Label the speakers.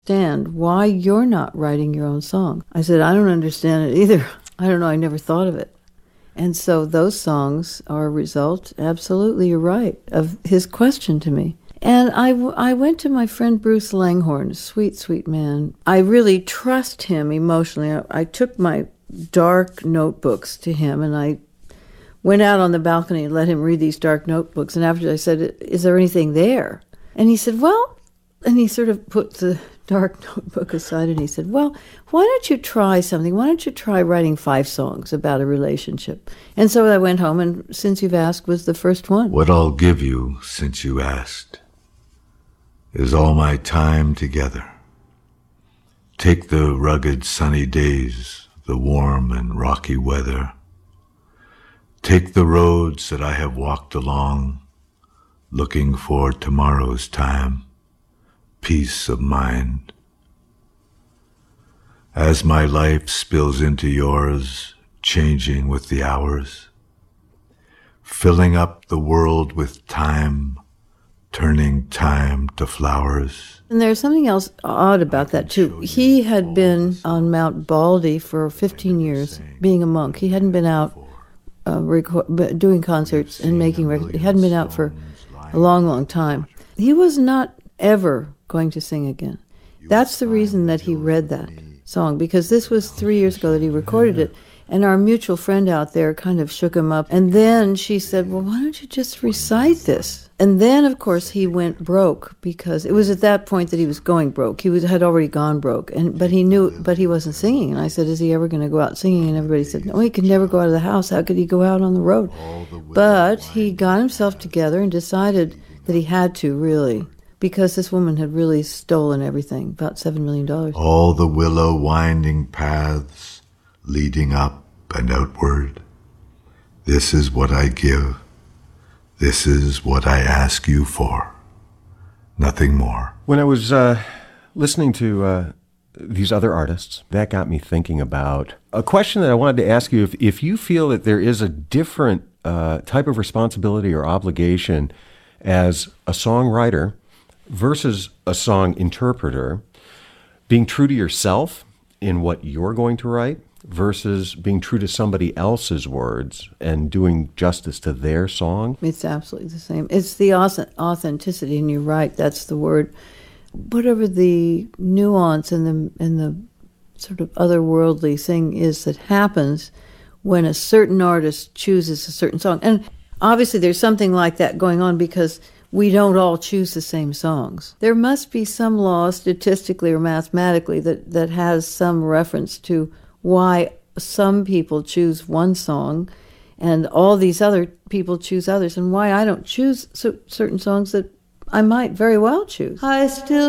Speaker 1: understand why you're not writing your own song. I said, I don't understand it either. I don't know, I never thought of it. And so those songs are a result, absolutely, you're right, of his question to me. And I went to my friend Bruce Langhorne, sweet, sweet man. I really trust him emotionally. I took my dark notebooks to him, and I went out on the balcony and let him read these dark notebooks. And after I said, is there anything there? And he said, well, and he sort of put the dark notebook aside and he said, well, why don't you try something? Why don't you try writing 5 songs about a relationship? And so I went home, and Since You've Asked was the first one.
Speaker 2: What I'll give you since you asked is all my time together. Take the rugged sunny days, the warm and rocky weather. Take the roads that I have walked along, looking for tomorrow's time, peace of mind. As my life spills into yours, changing with the hours, filling up the world with time, turning time to flowers.
Speaker 1: And there's something else odd about that, too. He had been on Mount Baldy for 15 years, being a monk. He hadn't been out doing concerts and making records. He hadn't been out for a long, long time. He was not ever going to sing again. That's the reason that he read that song, because this was 3 years ago that he recorded it. And our mutual friend out there kind of shook him up. And then she said, well, why don't you just recite this? And then, of course, he went broke, because it was at that point that he was going broke. Had already gone broke, but he wasn't singing. And I said, is he ever going to go out singing? And everybody said, no, he could never go out of the house. How could he go out on the road? But he got himself together and decided that he had to, really, because this woman had really stolen everything, about $7 million.
Speaker 2: All the willow winding paths leading up and outward. This is what I give. This is what I ask you for. Nothing more.
Speaker 3: When I was listening to these other artists, that got me thinking about a question that I wanted to ask you. If you feel that there is a different type of responsibility or obligation as a songwriter versus a song interpreter, being true to yourself in what you're going to write versus being true to somebody else's words and doing justice to their song?
Speaker 1: It's absolutely the same. It's the authenticity, and you're right, that's the word. Whatever the nuance and the sort of otherworldly thing is that happens when a certain artist chooses a certain song. And obviously there's something like that going on, because we don't all choose the same songs. There must be some law, statistically or mathematically, that has some reference to why some people choose one song and all these other people choose others, and why I don't choose certain songs that I might very well choose. I still